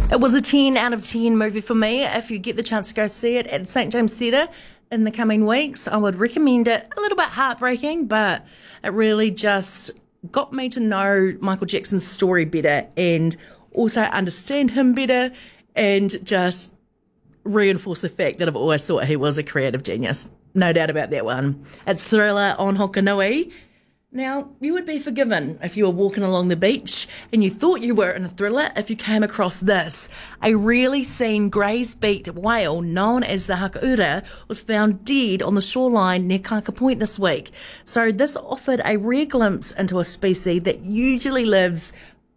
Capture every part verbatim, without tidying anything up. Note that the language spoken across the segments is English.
It was a ten out of ten movie for me. If you get the chance to go see it at the Saint James Theatre in the coming weeks, I would recommend it. A little bit heartbreaking, but it really just got me to know Michael Jackson's story better and also understand him better and just reinforce the fact that I've always thought he was a creative genius. No doubt about that one. It's Thriller on Hokanui. Now, you would be forgiven if you were walking along the beach and you thought you were in a thriller if you came across this. A rarely seen greys-beaked whale known as the hakaura was found dead on the shoreline near Kaka Point this week. So this offered a rare glimpse into a species that usually lives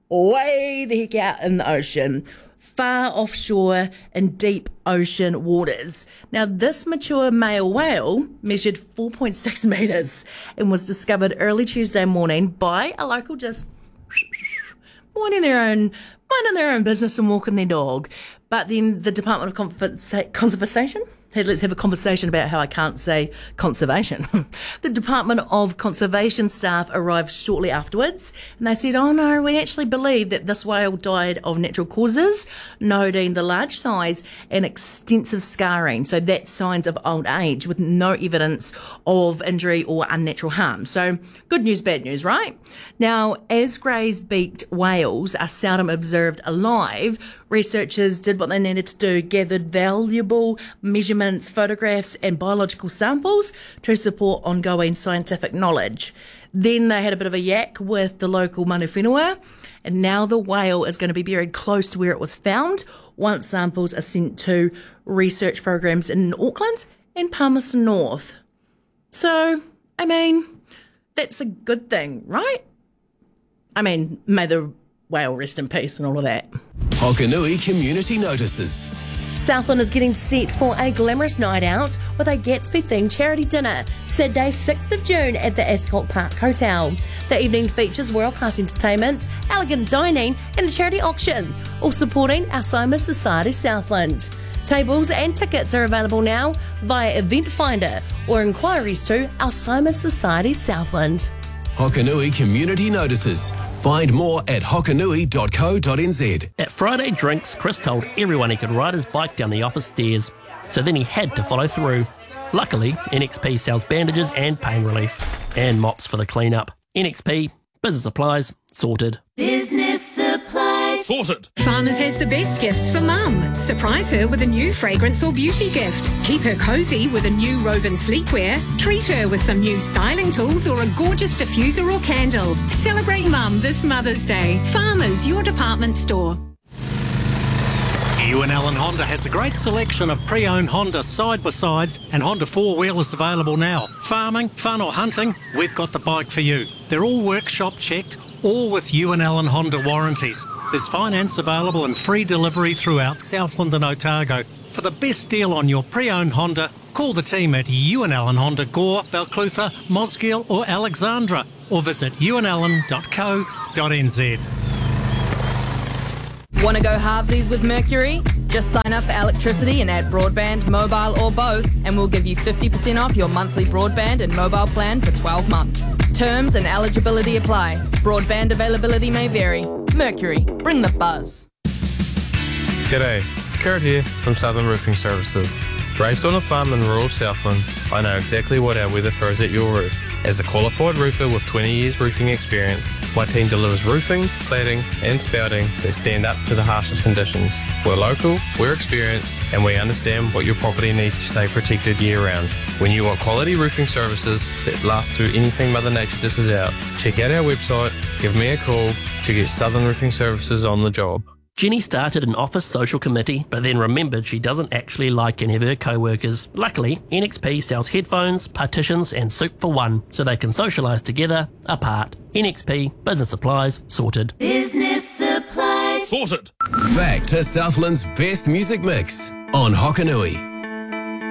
way the heck out in the ocean, far offshore in deep ocean waters. Now, this mature male whale measured four point six metres and was discovered early Tuesday morning by a local just minding their own, minding their own business and walking their dog. But then the Department of Conserva- Conservation, hey, let's have a conversation about how I can't say conservation. The Department of Conservation staff arrived shortly afterwards and they said, oh no, we actually believe that this whale died of natural causes, noting the large size and extensive scarring. So that's signs of old age with no evidence of injury or unnatural harm. So good news, bad news, right? Now, as greys-beaked whales are seldom observed alive, researchers did what they needed to do, gathered valuable measurements, photographs and biological samples to support ongoing scientific knowledge. Then they had a bit of a yak with the local mana whenua, and now the whale is going to be buried close to where it was found once samples are sent to research programs in Auckland and Palmerston North. So, I mean, that's a good thing, right? I mean, may the whale rest in peace and all of that. Hokanui Community Notices. Southland is getting set for a glamorous night out with a Gatsby-themed charity dinner, Saturday sixth of June at the Ascot Park Hotel. The evening features world-class entertainment, elegant dining and a charity auction, all supporting Alzheimer's Society Southland. Tables and tickets are available now via Event Finder or inquiries to Alzheimer's Society Southland. Hokanui Community Notices. Find more at hokanui dot co dot n z. At Friday Drinks, Chris told everyone he could ride his bike down the office stairs, so then he had to follow through. Luckily, N X P sells bandages and pain relief, and mops for the clean-up. N X P, business supplies, sorted. Business supplies. Sorted. Farmers has the best gifts for mum. Surprise her with a new fragrance or beauty gift. Keep her cosy with a new robe and sleepwear. Treat her with some new styling tools or a gorgeous diffuser or candle. Celebrate mum this Mother's Day. Farmers, your department store. Ewan Allen Honda has a great selection of pre-owned Honda side-by-sides and Honda four-wheelers available now. Farming, fun or hunting, we've got the bike for you. They're all workshop checked, all with Ewan Allen Honda warranties. There's finance available and free delivery throughout Southland and Otago. For the best deal on your pre-owned Honda, call the team at Ewan Allen Honda Gore, Balclutha, Mosgiel or Alexandra, or visit ewan allen dot co dot n z. Want to go halvesies with Mercury? Just sign up for electricity and add broadband, mobile or both, and we'll give you fifty percent off your monthly broadband and mobile plan for twelve months. Terms and eligibility apply. Broadband availability may vary. Mercury, bring the buzz. G'day, Kurt here from Southern Roofing Services. Raised on a farm in rural Southland, I know exactly what our weather throws at your roof. As a qualified roofer with twenty years roofing experience, my team delivers roofing, cladding and spouting that stand up to the harshest conditions. We're local, we're experienced and we understand what your property needs to stay protected year round. When you want quality roofing services that last through anything Mother Nature dishes out, check out our website, give me a call to get Southern Roofing Services on the job. Jenny started an office social committee, but then remembered she doesn't actually like any of her co-workers. Luckily, N X P sells headphones, partitions and soup for one, so they can socialise together, apart. N X P, business supplies, sorted. Business supplies. Sorted. Back to Southland's best music mix on Hokanui.